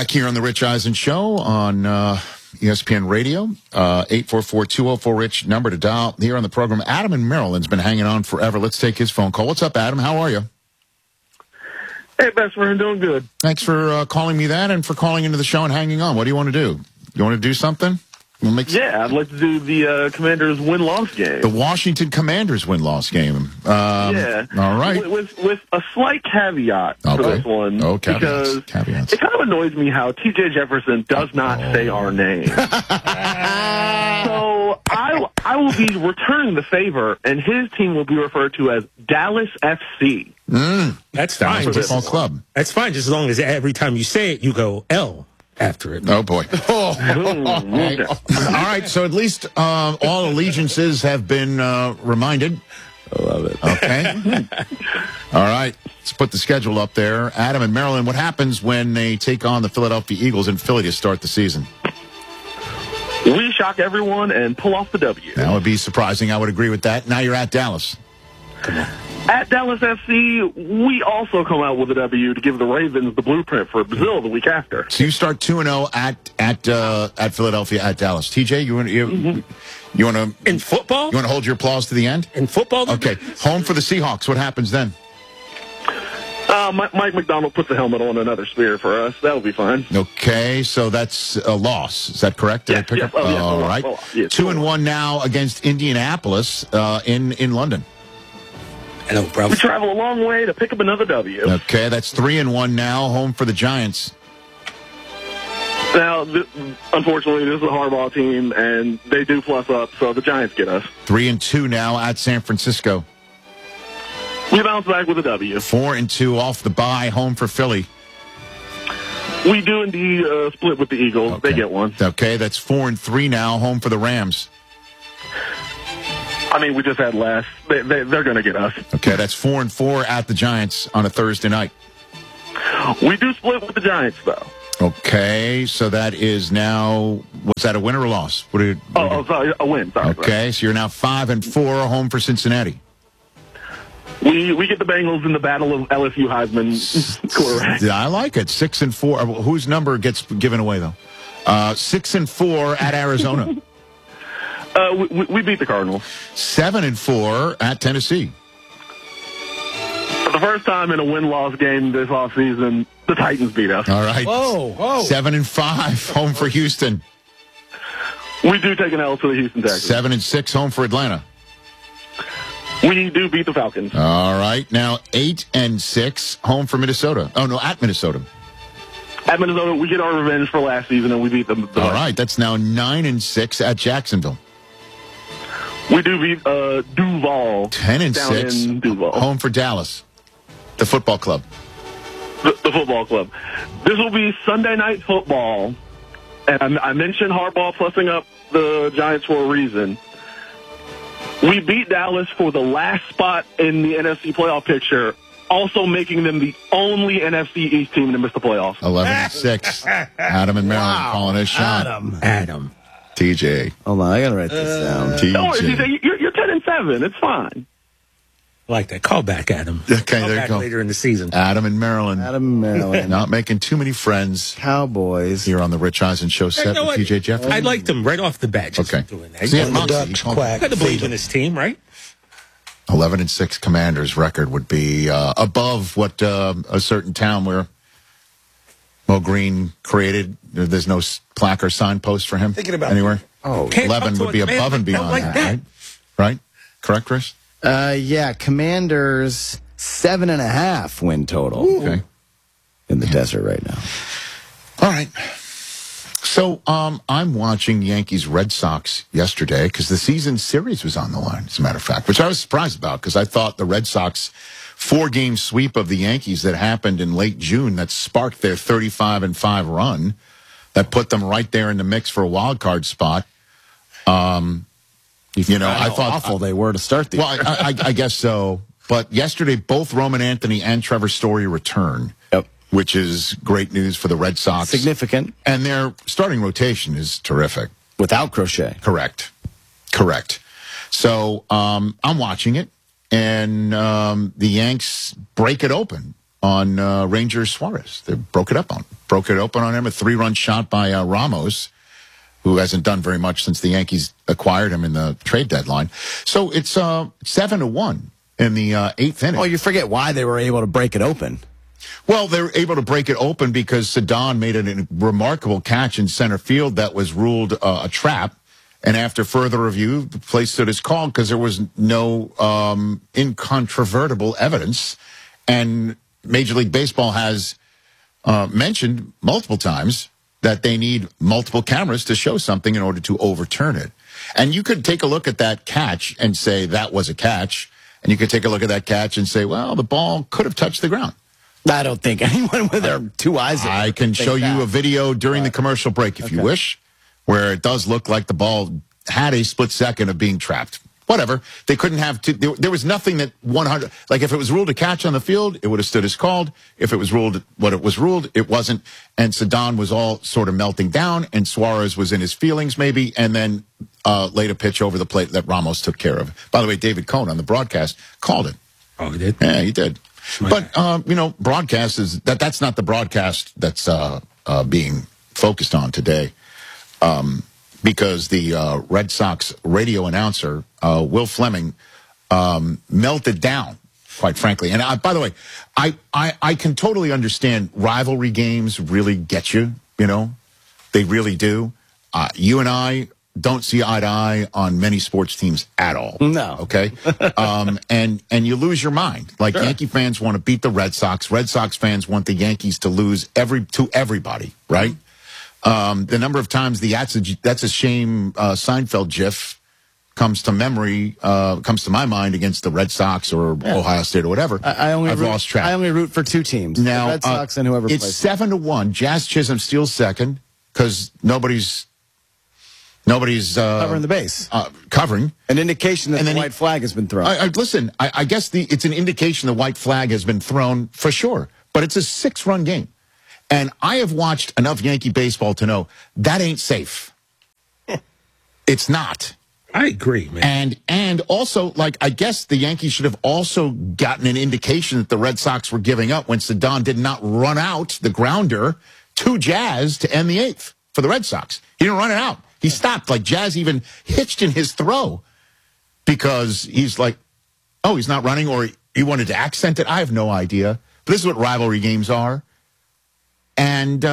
Back here on the Rich Eisen Show on ESPN Radio, 844-204-RICH, number to dial here on the program. Adam in Maryland's been hanging on forever. Let's take his phone call. What's up, Adam? How are you? Hey, best friend, doing good. Thanks for calling me that and for calling into the show and hanging on. What do you want to do? You want to do something? Yeah, I'd like to do the Commanders win-loss game. The Washington Commanders win-loss game. Yeah. All right. With a slight caveat for this one. Oh, because caveats. it kind of annoys me how T.J. Jefferson does not say our name. So I will be returning the favor, and his team will be referred to as Dallas FC. That's fine. Dallas Football Club. That's fine, just as long as every time you say it, you go L after it. Oh, boy. All right, so at least all allegiances have been reminded. I love it. Okay. All right, let's put the schedule up there. Adam in Maryland, what happens when they take on the Philadelphia Eagles in Philly to start the season? We shock everyone and pull off the W. That would be surprising. I would agree with that. Now you're at Dallas. Come on. At Dallas FC, we also come out with a W to give the Ravens the blueprint for Brazil the week after. So you start 2-0 at Philadelphia at Dallas. TJ, you want to In football? You want to hold your applause to the end? In football? Okay. Home for the Seahawks. What happens then? Mike McDonald puts a helmet on another spear for us. That'll be fine. Okay, so that's a loss. Is that correct? Did I pick up? All right. 2-1 now against Indianapolis in London. Hello, bro. We travel a long way to pick up another W. Okay, that's 3-1 now. Home for the Giants. Now, unfortunately, this is a Harbaugh team, and they do plus up, so the Giants get us. 3-2 now at San Francisco. We bounce back with a W. 4-2 off the bye. Home for Philly. We do indeed split with the Eagles. Okay. They get one. Okay, that's 4-3 now. Home for the Rams. I mean, we just had last. They're going to get us. Okay, that's 4-4 at the Giants on a Thursday night. We do split with the Giants, though. Okay, so that is now, was that a win or a loss? Sorry, a win. Sorry. Okay, so you're now 5-4, home for Cincinnati. We get the Bengals in the battle of LSU Heisman quarterback. Yeah, I like it. 6-4. Whose number gets given away, though? 6-4 at Arizona. We beat the Cardinals. 7-4 at Tennessee. For the first time in a win-loss game this offseason, the Titans beat us. All right. Whoa. 7-5, home for Houston. We do take an L to the Houston Texans. 7-6, home for Atlanta. We do beat the Falcons. All right. Now 8-6, home for Minnesota. Oh, no, at Minnesota. At Minnesota, we get our revenge for last season, and we beat them. All right. That's now 9-6 at Jacksonville. We do beat Duval. 10-6, in Duval. home for Dallas. The football club. The football club. This will be Sunday Night Football. And I mentioned Harbaugh plussing up the Giants for a reason. We beat Dallas for the last spot in the NFC playoff picture, also making them the only NFC East team to miss the playoffs. 11-6. Adam in Maryland calling his shot. Adam. TJ. Hold on, I gotta write this down. Don't worry, TJ, you're 10-7. It's fine. I like that. Call back, Adam. Okay, Call there back you go. later in the season. Adam in Maryland. Not making too many friends Cowboys. here on the Rich Eisen Show set You know with what? TJ Jefferson. I liked him right off the bat. Just Okay. doing that. See, You know, the Ducks quack. Got to believe in his team, right? 11-6 Commanders record would be above what a certain town where Mo Green created. There's no plaque or signpost for him Thinking about anywhere. Oh, 11 would be above and beyond like that. right? Correct, Chris? yeah, Commanders 7.5 win total. Okay. In the desert right now. All right. So I'm watching Yankees Red Sox yesterday because the season series was on the line, as a matter of fact, which I was surprised about because I thought the Red Sox 4-game sweep of the Yankees that happened in late June that sparked their 35-5 run that put them right there in the mix for a wild card spot. You know, I thought awful they were to start the Well, I guess so. But yesterday, both Roman Anthony and Trevor Story returned. Yep. Which is great news for the Red Sox. Significant. And their starting rotation is terrific. Without Crochet. Correct. So I'm watching it, and the Yanks break it open on Ranger Suarez. They broke it up broke it open on him. A 3-run shot by Ramos, who hasn't done very much since the Yankees acquired him in the trade deadline. So it's 7-1 in the 8th inning. Well, you forget why they were able to break it open. Well, they were able to break it open because Cedon made a remarkable catch in center field that was ruled a trap. And after further review, the play stood as called because there was no incontrovertible evidence. And Major League Baseball has mentioned multiple times that they need multiple cameras to show something in order to overturn it. And you could take a look at that catch and say that was a catch. And you could take a look at that catch and say, well, the ball could have touched the ground. I don't think anyone with their two eyes. I can show you a video during the commercial break if you wish, where it does look like the ball had a split second of being trapped. Whatever. They couldn't have there was nothing that 100, like if it was ruled a catch on the field, it would have stood as called. If it was ruled what it was ruled, it wasn't. And Cedon was all sort of melting down, and Suarez was in his feelings maybe, and then laid a pitch over the plate that Ramos took care of. By the way, David Cohn on the broadcast called it. Oh, he did? Yeah, he did. But, broadcast is that's not the broadcast that's being focused on today. Because the Red Sox radio announcer, Will Fleming, melted down, quite frankly. And by the way, I can totally understand rivalry games really get you, they really do. You and I don't see eye to eye on many sports teams at all. No. Okay? And you lose your mind. Like, sure. Yankee fans want to beat the Red Sox. Red Sox fans want the Yankees to lose to everybody, right? The number of times that's a shame Seinfeld gif comes to my mind against the Red Sox or Ohio State or whatever. I've lost track. I only root for two teams. Now, the Red Sox and whoever plays. It's 7-1. Jazz Chisholm steals second because nobody's covering the base. Covering. An indication that the white flag has been thrown. Listen, I guess it's an indication the white flag has been thrown for sure. But it's a 6-run game. And I have watched enough Yankee baseball to know that ain't safe. It's not. I agree, man. And also, I guess the Yankees should have also gotten an indication that the Red Sox were giving up when Cedon did not run out the grounder to Jazz to end the 8th for the Red Sox. He didn't run it out. He stopped. Jazz even hitched in his throw because he's like, oh, he's not running, or he wanted to accent it. I have no idea. But this is what rivalry games are. And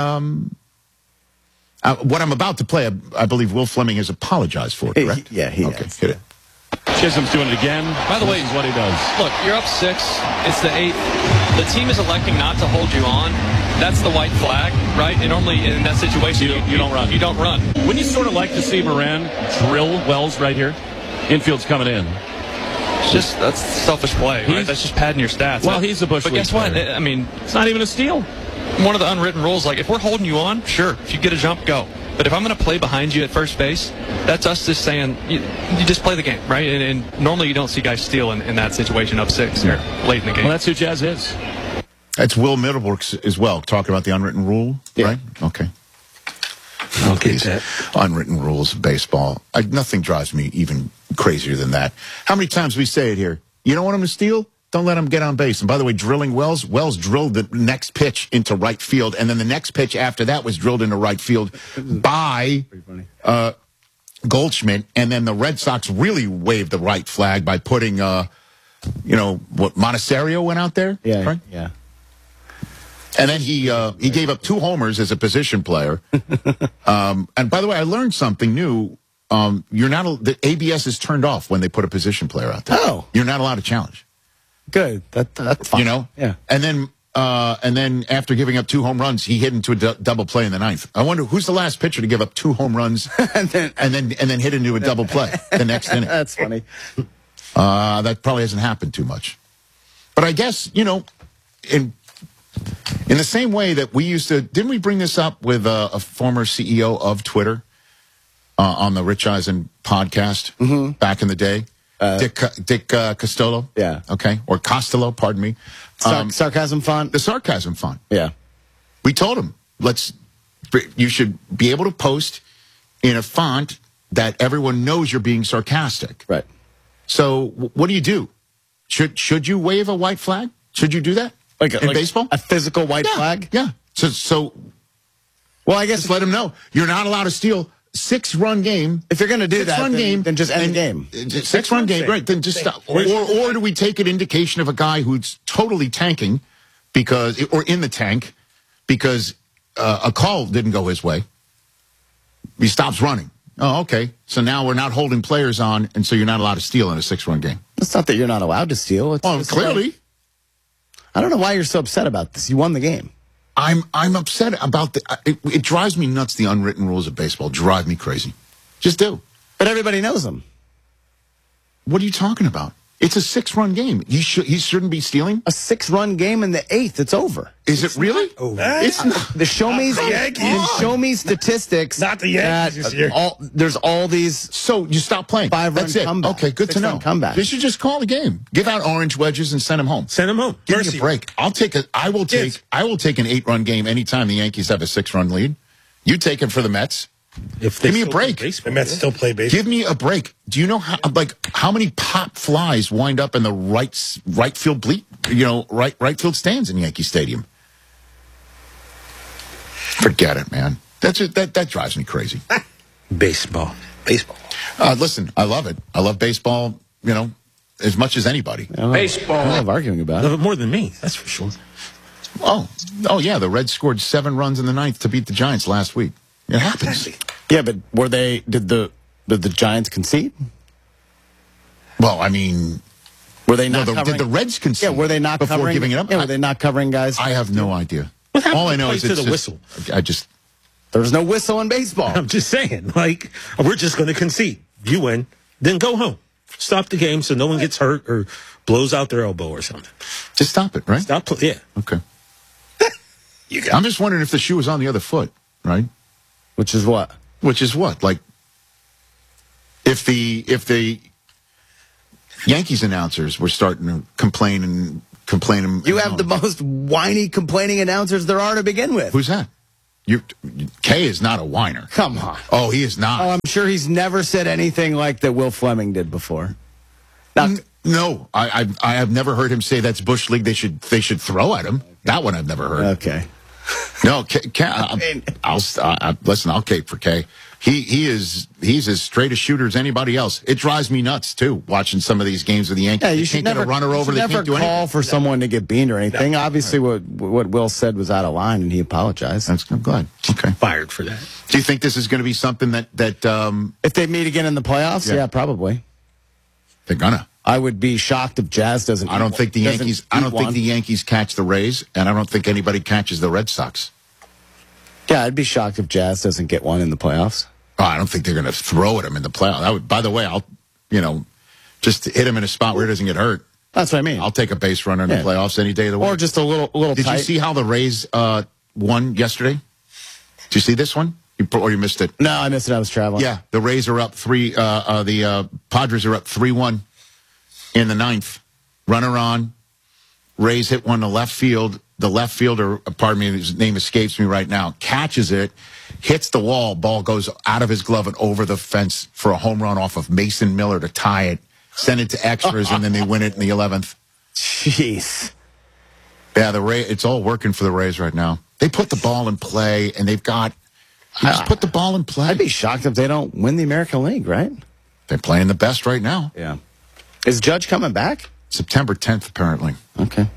what I'm about to play, I believe Will Fleming has apologized for, correct? Yeah, he has. Hit it. Chisholm's doing it again. By the way, this is what he does. Look, you're up 6. It's the 8th. The team is electing not to hold you on. That's the white flag, right? And normally in that situation, you don't run. You don't run. Wouldn't you sort of like to see Moran drill Wells right here? Infield's coming in. That's selfish play, right? That's just padding your stats. Well, he's a Bush League guess what? player. I mean, it's not even a steal. One of the unwritten rules, if we're holding you on, sure, if you get a jump, go. But if I'm going to play behind you at first base, that's us just saying, you just play the game, right? And normally you don't see guys steal in that situation up 6 or late in the game. Well, that's who Jazz is. That's Will Middlebrooks as well, talking about the unwritten rule, right? Okay. Okay, that. Unwritten rules of baseball. Nothing drives me even crazier than that. How many times we say it here? You don't want him to steal? Don't let him get on base. And by the way, drilling Wells drilled the next pitch into right field, and then the next pitch after that was drilled into right field by Goldschmidt. And then the Red Sox really waved the right flag by putting, Monasterio went out there? Yeah, right? Yeah. And then he gave up 2 homers as a position player. And by the way, I learned something new. The ABS is turned off when they put a position player out there. Oh. You're not allowed to challenge. Good. That's fine. Yeah. And then after giving up 2 home runs, he hit into a double play in the 9th. I wonder who's the last pitcher to give up 2 home runs and then hit into a double play the next inning. That's funny. That probably hasn't happened too much. But I guess, in the same way that we used to, didn't we bring this up with a former CEO of Twitter on the Rich Eisen podcast back in the day? Dick Costolo. Yeah. Okay. Or Costello, pardon me. Sarcasm font? The sarcasm font. Yeah. We told him, you should be able to post in a font that everyone knows you're being sarcastic. Right. So what do you do? Should you wave a white flag? Should you do that? In baseball? A physical white flag? Yeah. So Well, I guess just let him know you're not allowed to steal. 6-run game. If you're going to do that, then just end the game. 6-run game, right? Then just stop. Or do we take an indication of a guy who's totally tanking or in the tank because a call didn't go his way? He stops running. Oh, okay. So now we're not holding players on, and so you're not allowed to steal in a 6-run game. It's not that you're not allowed to steal. It's clearly. I don't know why you're so upset about this. You won the game. I'm upset about it drives me nuts, the unwritten rules of baseball. Drive me crazy. Just do. But everybody knows them. What are you talking about? It's a 6-run game. He shouldn't be stealing? A 6-run game in the 8th. It's over. Is it really? It's not. Show me statistics. Not the Yankees this year. There's all these. So you stop playing. 5-run comeback. Okay, good to know. Comeback. They should just call the game. Give out orange wedges and send them home. Send them home. Give me a break. I will take an 8-run game anytime the Yankees have a 6-run lead. You take it for the Mets. Give me a break. The Mets still play baseball. Give me a break. Do you know how many pop flies wind up in the right field right field stands in Yankee Stadium? Forget it, man. That drives me crazy. Baseball. Listen, I love it. I love baseball, as much as anybody. Baseball. I love arguing about it. Love it more than me, that's for sure. Oh yeah, the Reds scored 7 runs in the 9th to beat the Giants last week. It happens. Yeah, but did the Giants concede? Well, I mean, were they not covering? Did the Reds concede? Yeah, were they not before covering, giving it up? Yeah, were they not covering guys? I have no idea. All I know is it's the whistle. There's no whistle in baseball. I'm just saying, we're just going to concede. You win, then go home. Stop the game so no one gets hurt or blows out their elbow or something. Just stop it, right? Yeah. Okay. I'm just wondering if the shoe was on the other foot, right? Which is what? Like, if the Yankees announcers were starting to complain. You have the most whiny, complaining announcers there are to begin with. Who's that? Kay is not a whiner. Come on. Oh, he is not. Oh, I'm sure he's never said anything like that Will Fleming did before. No, I have never heard him say that's Bush League. They should throw at him. That one I've never heard. Okay. No, I'll cape for Kay. He's as straight a shooter as anybody else. It drives me nuts too watching some of these games with the Yankees. Yeah, you should never run her over. They never can't do anything. Call for someone to get beaned or anything. No. Obviously, what Will said was out of line, and he apologized. I'm glad. Okay, fired for that. Do you think this is going to be something that if they meet again in the playoffs? Yeah, probably. They're gonna. I would be shocked if Jazz doesn't. I don't think the Yankees catch the Rays, and I don't think anybody catches the Red Sox. Yeah, I'd be shocked if Jazz doesn't get one in the playoffs. Oh, I don't think they're going to throw at him in the playoffs. By the way, I'll just hit him in a spot where he doesn't get hurt. That's what I mean. I'll take a base runner in the playoffs any day of the week. Or just a little. Did tight. you see how the Rays won yesterday? Did you see this one? Or you missed it? No, I missed it. I was traveling. Yeah, the Rays are up 3. The Padres are up 3-1 in the 9th. Runner on. Rays hit one to left field. The left fielder, pardon me, his name escapes me right now, catches it, hits the wall, ball goes out of his glove and over the fence for a home run off of Mason Miller to tie it, send it to extras, and then they win it in the 11th. Jeez. Yeah, it's all working for the Rays right now. They put the ball in play, and they've got... just put the ball in play. I'd be shocked if they don't win the American League, right? They're playing the best right now. Yeah. Is Judge coming back? September 10th, apparently. Okay.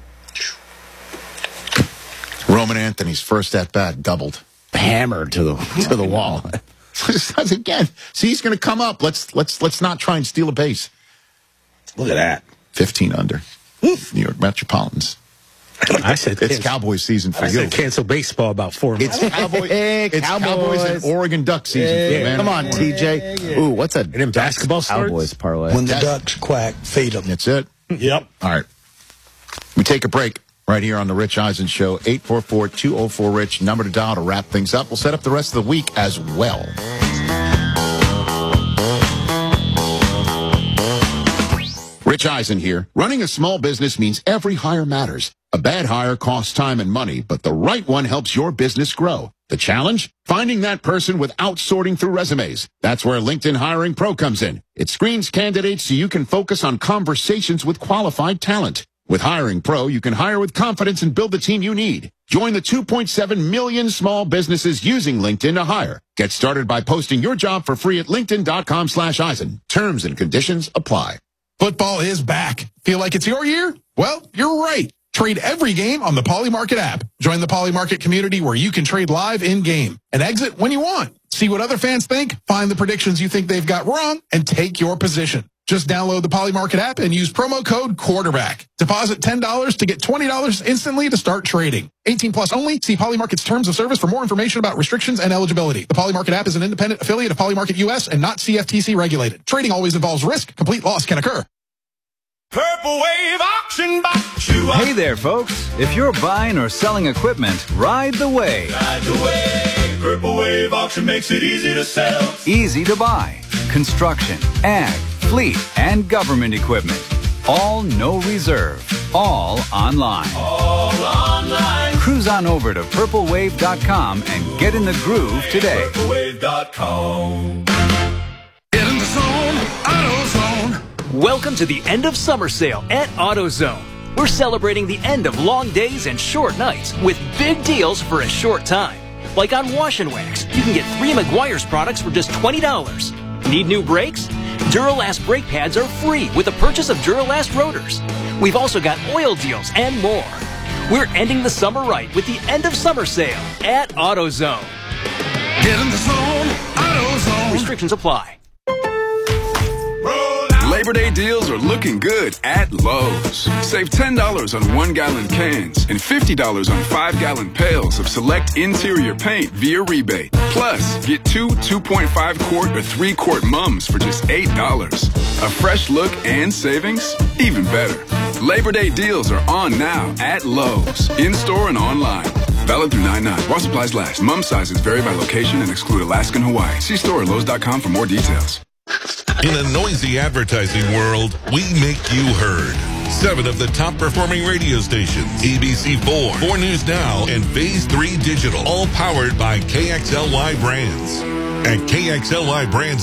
Roman Anthony's first at-bat doubled. Hammered to the wall. Again, see, he's going to come up. Let's not try and steal a base. Look at that. 15 under. New York Metropolitans. I said it's Cowboys season for you. I said cancel baseball about 4 months. It's Cowboys and Oregon Duck season. Man. Come on, TJ. Ooh, what's a and then basketball Cowboys starts? parlay? When the Ducks quack, feed them. That's it. Yep. All right. We take a break right here on the Rich Eisen Show. 844-204-RICH. Number to dial to wrap things up. We'll set up the rest of the week as well. Rich Eisen here. Running a small business means every hire matters. A bad hire costs time and money, but the right one helps your business grow. The challenge? Finding that person without sorting through resumes. That's where LinkedIn Hiring Pro comes in. It screens candidates so you can focus on conversations with qualified talent. With Hiring Pro, you can hire with confidence and build the team you need. Join the 2.7 million small businesses using LinkedIn to hire. Get started by posting your job for free at linkedin.com/Eisen. Terms and conditions apply. Football is back. Feel like it's your year? Well, you're right. Trade every game on the Polymarket app. Join the Polymarket community where you can trade live in-game and exit when you want. See what other fans think, find the predictions you think they've got wrong, and take your position. Just download the Polymarket app and use promo code QUARTERBACK. Deposit $10 to get $20 instantly to start trading. 18 plus only. See Polymarket's terms of service for more information about restrictions and eligibility. The Polymarket app is an independent affiliate of Polymarket US and not CFTC regulated. Trading always involves risk. Complete loss can occur. Purple Wave Auction Box. Hey there, folks. If you're buying or selling equipment, ride the wave. Ride the wave. Purple Wave Auction makes it easy to sell. Easy to buy. Construction, ag, fleet, and government equipment. All no reserve. All online. All online. Cruise on over to purplewave.com and get in the groove today. Purplewave.com. Get in the zone, AutoZone. Welcome to the end of summer sale at AutoZone. We're celebrating the end of long days and short nights with big deals for a short time. Like on Wash and Wax, you can get 3 Meguiar's products for just $20. Need new brakes? Duralast brake pads are free with the purchase of Duralast rotors. We've also got oil deals and more. We're ending the summer right with the end of summer sale at AutoZone. Get in the zone, AutoZone. Restrictions apply. Labor Day deals are looking good at Lowe's. Save $10 on 1-gallon cans and $50 on 5-gallon pails of select interior paint via rebate. Plus, get 2 2.5-quart or 3-quart mums for just $8. A fresh look and savings? Even better. Labor Day deals are on now at Lowe's, in-store and online. Valid through 9/9. While supplies last. Mum sizes vary by location and exclude Alaska and Hawaii. See store at Lowe's.com for more details. In a noisy advertising world, we make you heard. 7 of the top performing radio stations, ABC4, 4 News Now, and Phase 3 Digital, all powered by KXLY Brands. At KXLY Brands,